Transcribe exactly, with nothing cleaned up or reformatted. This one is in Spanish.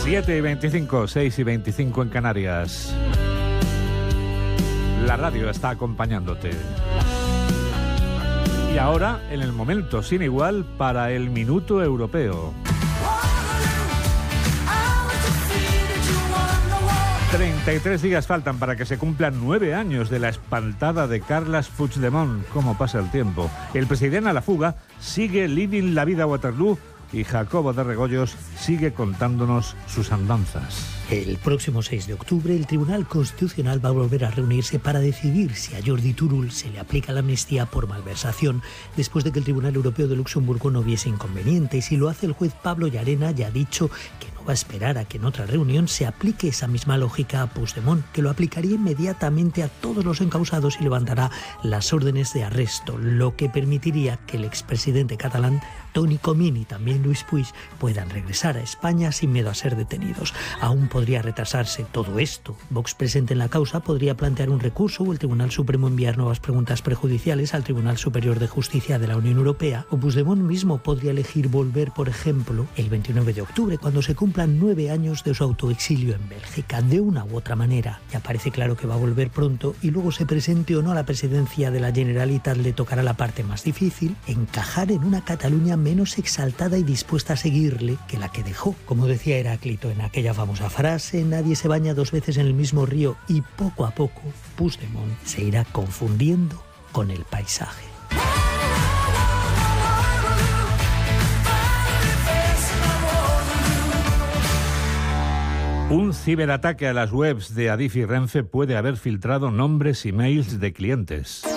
siete y veinticinco, seis y veinticinco en Canarias. La radio está acompañándote. Y ahora, en el momento sin igual para el Minuto Europeo. treinta y tres días faltan para que se cumplan nueve años de la espantada de Carles Puigdemont. ¿Cómo pasa el tiempo? El presidente a la fuga sigue living la vida a Waterloo y Jacobo de Regoyos sigue contándonos sus andanzas. El próximo seis de octubre, el Tribunal Constitucional va a volver a reunirse para decidir si a Jordi Turull se le aplica la amnistía por malversación, después de que el Tribunal Europeo de Luxemburgo no viese inconveniente. Y si lo hace el juez Pablo Llarena, ya ha dicho que no va a esperar a que en otra reunión se aplique esa misma lógica a Puigdemont, que lo aplicaría inmediatamente a todos los encausados y levantará las órdenes de arresto, lo que permitiría que el expresidente catalán Toni Comín y también Luis Puig puedan regresar a España sin miedo a ser detenidos. Aún podría retrasarse todo esto. Vox, presente en la causa, podría plantear un recurso o el Tribunal Supremo enviar nuevas preguntas prejudiciales al Tribunal Superior de Justicia de la Unión Europea. O Puigdemont mismo podría elegir volver, por ejemplo, el veintinueve de octubre, cuando se cumplan nueve años de su autoexilio en Bélgica. De una u otra manera, ya parece claro que va a volver pronto y luego se presente o no a la presidencia de la Generalitat, le tocará la parte más difícil: encajar en una Cataluña menos exaltada y dispuesta a seguirle que la que dejó. Como decía Heráclito en aquella famosa frase, nadie se baña dos veces en el mismo río, y poco a poco Puigdemont se irá confundiendo con el paisaje. Un ciberataque a las webs de Adif y Renfe puede haber filtrado nombres y mails de clientes.